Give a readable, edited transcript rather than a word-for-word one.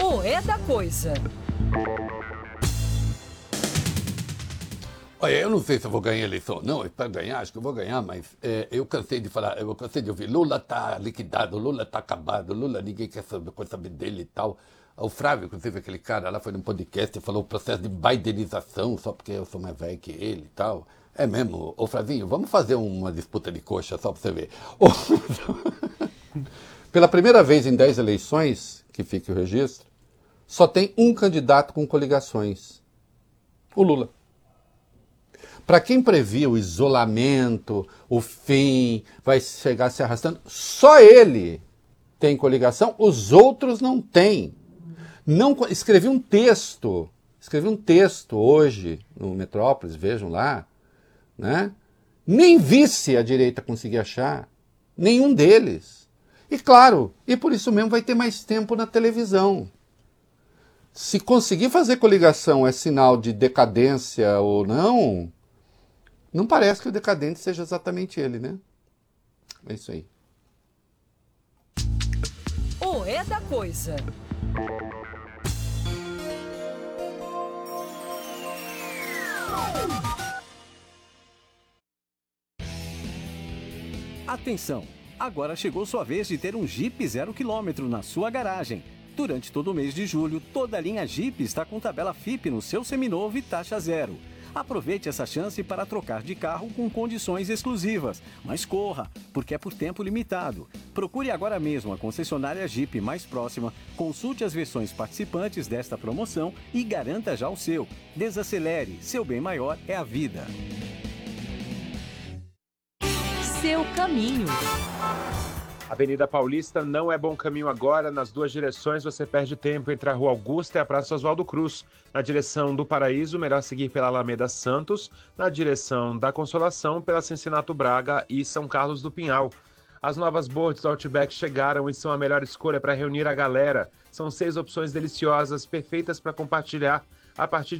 O É da Coisa. Olha, eu não sei se eu vou ganhar a eleição. Não, para ganhar, acho que eu vou ganhar, mas eu cansei de falar, eu cansei de ouvir, Lula tá liquidado, Lula tá acabado, Lula ninguém quer saber dele e tal. O Flávio, inclusive, aquele cara lá foi num podcast e falou o processo de bidenização, só porque eu sou mais velho que ele e tal. É mesmo, ô Flavinho, vamos fazer uma disputa de coxa só para você ver. Pela primeira vez em 10 eleições, que fique o registro, só tem um candidato com coligações, o Lula. Para quem previa o isolamento, o fim, vai chegar se arrastando, só ele tem coligação, os outros não têm. Escrevi um texto hoje no Metrópolis, vejam lá, né? Nem vice a direita conseguia achar, nenhum deles. E claro, e por isso mesmo vai ter mais tempo na televisão. Se conseguir fazer coligação é sinal de decadência ou não, não parece que o decadente seja exatamente ele, né? É isso aí. O É da Coisa. Atenção! Agora chegou sua vez de ter um Jeep 0 km na sua garagem. Durante todo o mês de julho, toda a linha Jeep está com tabela FIP no seu seminovo e taxa zero. Aproveite essa chance para trocar de carro com condições exclusivas. Mas corra, porque é por tempo limitado. Procure agora mesmo a concessionária Jeep mais próxima, consulte as versões participantes desta promoção e garanta já o seu. Desacelere, seu bem maior é a vida. Seu caminho. Avenida Paulista não é bom caminho agora. Nas duas direções você perde tempo entre a Rua Augusta e a Praça Oswaldo Cruz. Na direção do Paraíso, melhor seguir pela Alameda Santos. Na direção da Consolação, pela Cincinato Braga e São Carlos do Pinhal. As novas boards do Outback chegaram e são a melhor escolha para reunir a galera. São 6 opções deliciosas, perfeitas para compartilhar a partir